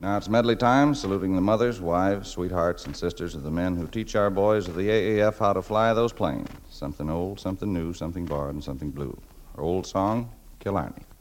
Now it's medley time, saluting the mothers, wives, sweethearts, and sisters of the men who teach our boys of the AAF how to fly those planes. Something old, something new, something borrowed, and something blue. Our old song, Killarney.